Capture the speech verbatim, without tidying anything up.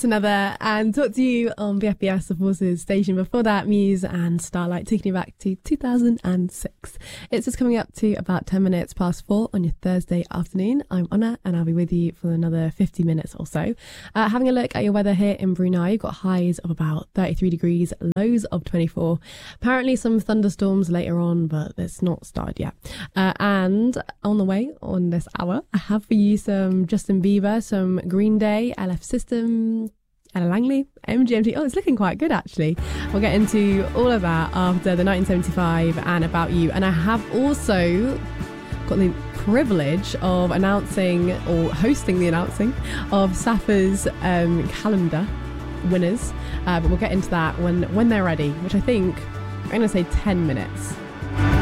It's another, and talk to you on B F B S, the Forces station. Before that, Muse and Starlight, taking you back to two thousand six. It's just coming up to about ten minutes past four on your Thursday afternoon. I'm Anna, and I'll be with you for another fifty minutes or so. Uh, having a look at your weather here in Brunei, you've got highs of about thirty-three degrees, lows of twenty-four. Apparently some thunderstorms later on, but it's not started yet. Uh, and on the way on this hour, I have for you some Justin Bieber, some Green Day, L F System, Ella Langley, M G M T. Oh, it's looking quite good, actually. We'll get into all of that after the nineteen seventy-five and About You. And I have also got the privilege of announcing or hosting the announcing of Safa's um, calendar winners. Uh, but we'll get into that when, when they're ready, which I think I'm going to say ten minutes.